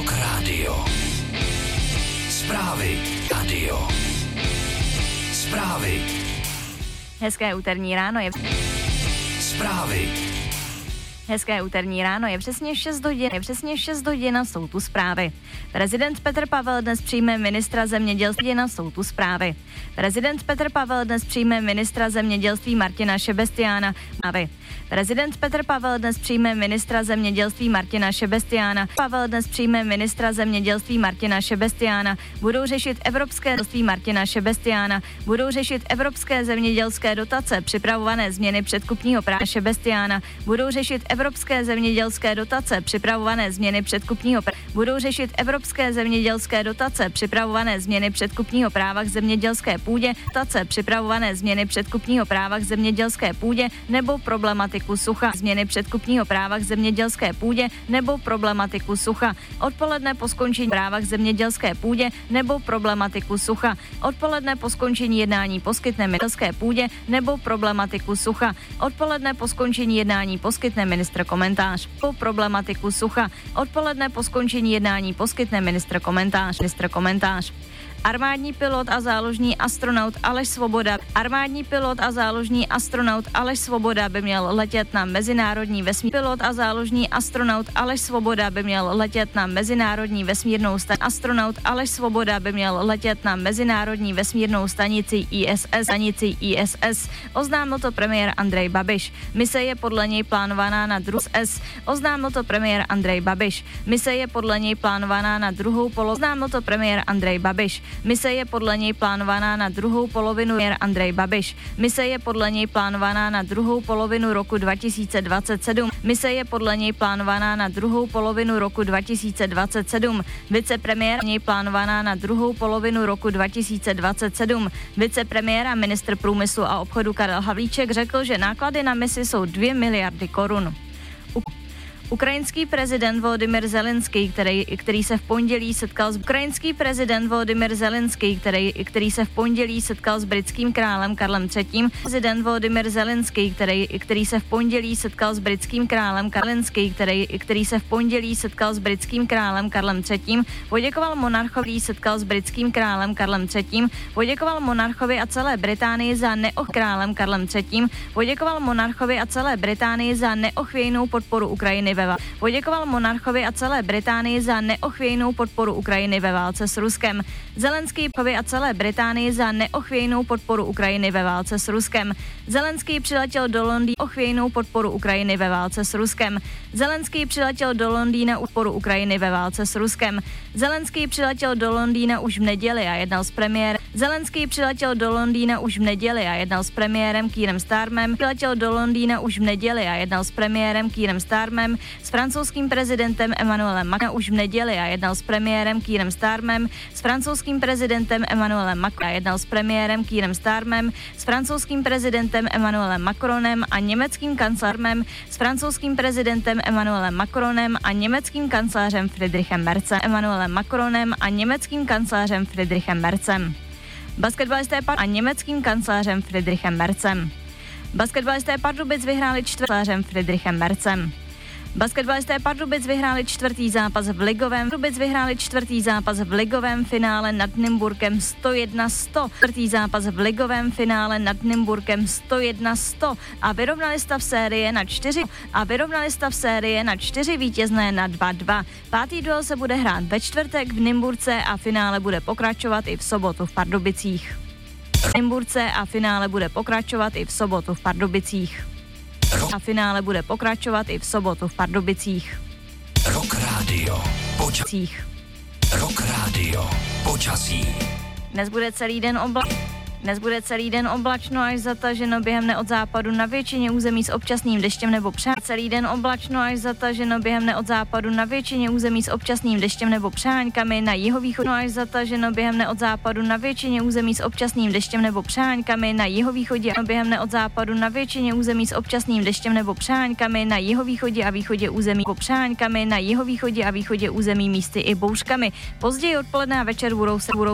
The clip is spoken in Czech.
Rock Radio. Zprávy radio. Zprávy. Hezké úterní ráno je... Zprávy. Hezké úterní ráno je přesně 6 hodin a jsou tu zprávy. Prezident Petr Pavel dnes přijme ministra zemědělství a jsou tu zprávy. Prezident Petr Pavel dnes přijme ministra zemědělství Martina Šebestiána. Prezident Petr Pavel dnes přijme ministra zemědělství Martina Šebestiána. Pavel dnes přijme ministra zemědělství Martina Šebestiána. Budou řešit evropské zemědělské dotace, připravované změny předkupního práva Šebestiána. Budou řešit evropské zemědělské dotace, připravované změny předkupního práva. Budou řešit evropské zemědělské dotace, připravované změny předkupního práva k zemědělské půdě, dotace připravované změny předkupního práva k zemědělské půdě nebo problematiku sucha. Změny předkupního práva k zemědělské půdě nebo problematiku sucha. Odpoledne po skončení práva k zemědělské půdě nebo problematiku sucha. Odpoledne po skončení jednání poskytne zemědělské půdě nebo problematiku sucha. Odpoledne po skončení jednání poskytne ministr komentář. Po problematiku sucha. Odpoledne po skončení jednání poskytne ministr komentář. Armádní pilot a záložní astronaut Aleš Svoboda by měl letět na mezinárodní vesmírnou stanici ISS. Oznámil to premiér Andrej Babiš. Mise je podle něj plánovaná na druhou polovinu roku 2027. Vicepremiér a ministr průmyslu a obchodu Karel Havlíček řekl, že náklady na misi jsou 2 miliardy korun. Ukrajinský prezident Volodymyr Zelenský, který se v pondělí setkal s britským králem Karlem III. Poděkoval monarchovi a celé Británii za neochvějnou podporu Ukrajiny ve válce s Ruskem. Zelenský přiletěl do Londýna už v neděli a jednal s premiérem Keirem Starmerem, s francouzským prezidentem Emmanuelem Macronem a německým kancléřem Friedrichem Merzem. Basketbalisté Pardubic vyhráli čtvrtý zápas v ligovém finále nad Nymburkem 101-100 a vyrovnali stav série na 4 vítězné na 2-2. Pátý duel se bude hrát ve čtvrtek v Nymburce a finále bude pokračovat i v sobotu v Pardubicích. Rock Radio. Počasí. Dnes bude celý den oblačno až zataženo, během dne od západu na většině území s občasným deštěm nebo přeháňkami, na jihovýchodě a východě území místy i bouřkami. Později odpoledne a večer budou